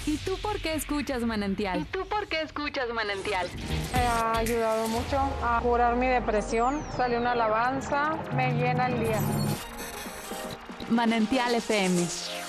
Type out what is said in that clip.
¿Y tú por qué escuchas Manantial? Me ha ayudado mucho a curar mi depresión. Salió una alabanza, me llena el día. Manantial FM,